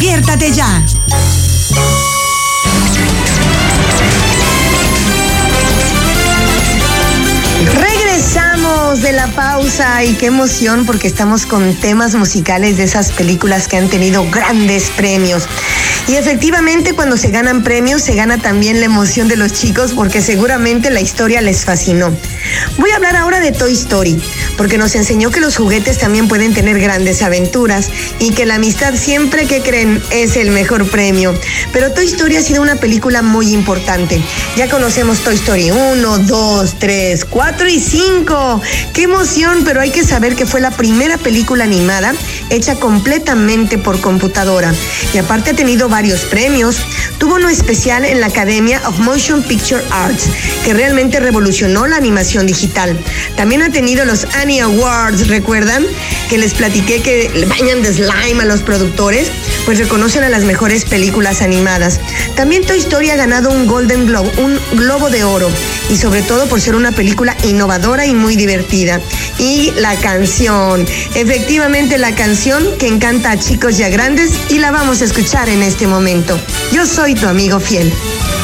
Despiértate ya. Regresamos de la pausa y qué emoción porque estamos con temas musicales de esas películas que han tenido grandes premios. Y efectivamente cuando se ganan premios se gana también la emoción de los chicos porque seguramente la historia les fascinó. Voy a hablar ahora de Toy Story porque nos enseñó que los juguetes también pueden tener grandes aventuras y que la amistad siempre, que creen, es el mejor premio. Pero Toy Story ha sido una película muy importante. Ya conocemos Toy Story 1, 2, 3, 4 y 5. ¡Qué emoción! Pero hay que saber que fue la primera película animada hecha completamente por computadora. Y aparte ha tenido varios premios. Tuvo uno especial en la Academy of Motion Picture Arts, que realmente revolucionó la animación digital. También ha tenido los Annie Awards, ¿recuerdan? Que les platiqué que le bañan de slime a los productores, pues reconocen a las mejores películas animadas. También Toy Story ha ganado un Golden Globe, un Globo de Oro, y sobre todo por ser una película innovadora y muy divertida. Y la canción, efectivamente la canción que encanta a chicos y a grandes, y la vamos a escuchar en este momento. Yo soy tu amigo fiel.